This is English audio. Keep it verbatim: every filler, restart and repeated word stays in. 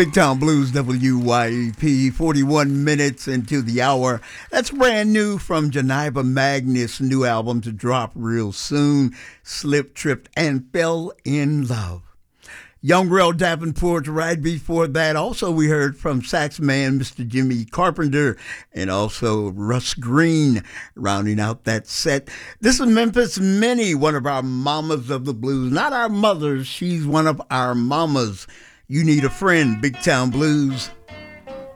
Big Town Blues, W Y E P, forty-one minutes into the hour. That's brand new from Janiva Magnus' new album to drop real soon, Slip, Tripped, and Fell in Love. Young Rel Davenport right before that. Also, we heard from sax man Mister Jimmy Carpenter and also Russ Green rounding out that set. This is Memphis Minnie, one of our mamas of the blues. Not our mothers, she's one of our mamas. You Need a Friend, Big Town Blues.